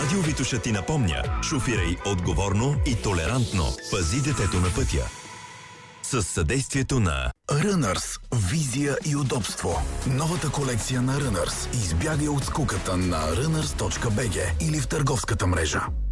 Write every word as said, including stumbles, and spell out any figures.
Радио Витоша ти напомня: шофирай отговорно и толерантно. Пази детето на пътя. С съдействието на Runners. Визия и удобство. Новата колекция на Runners. Избягай от скуката на runners точка би джи или в търговската мрежа.